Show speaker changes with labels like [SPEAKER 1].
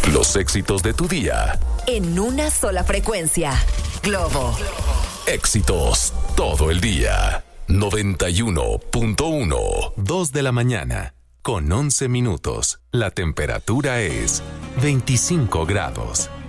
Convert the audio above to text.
[SPEAKER 1] Los éxitos de tu día.
[SPEAKER 2] En una sola frecuencia. Globo.
[SPEAKER 1] Éxitos todo el día. 91.1. 2 de la mañana. Con 11 minutos. La temperatura es 25 grados.